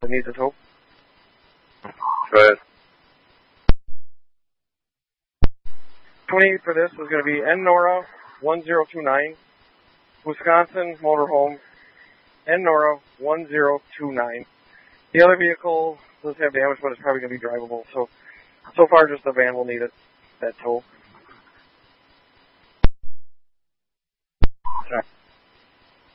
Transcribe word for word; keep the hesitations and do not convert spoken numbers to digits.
that needs a tow. Go ahead. twenty-eight for this is going to be N Nora one zero two nine, Wisconsin Motorhome, N Nora one zero two nine. The other vehicle does have damage, but it's probably going to be drivable. So, so far just the van will need it, that tow.